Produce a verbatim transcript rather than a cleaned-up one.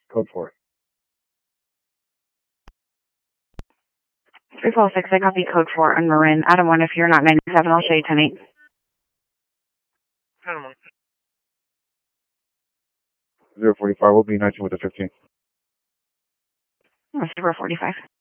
Code four. three four six, I copy code four on Marin. Adam one, if you're not ninety-seven, I'll show you ten eight. Adam one. zero forty-five will be nineteen with the fifteen. Oh, Super forty-five.